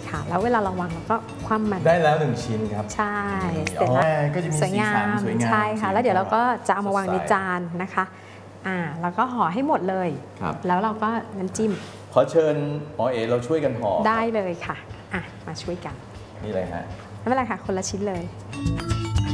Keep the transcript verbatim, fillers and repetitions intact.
ค่ะแล้วเวลาเราวางเราก็คว่ำมันได้แล้วหนึ่งชิ้นครับใช่เสร็จแล้วก็จะมีสวยงามสวยงามใช่ค่ะแล้วเดี๋ยวเราก็จะเอามาวางในจานนะคะอ่าแล้วก็ห่อให้หมดเลยแล้วเราก็น้ำจิ้มขอเชิญหมอเอ๋เราช่วยกันห่อได้เลยค่ะอ่ะมาช่วยกันนี่เลยฮะไม่เป็นไรค่ะคนละชิ้นเลย